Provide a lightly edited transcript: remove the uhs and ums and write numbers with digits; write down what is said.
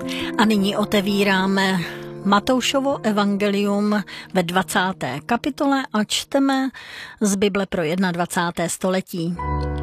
A nyní otevíráme Matoušovo evangelium ve 20. kapitole a čteme z Bible pro 21. století.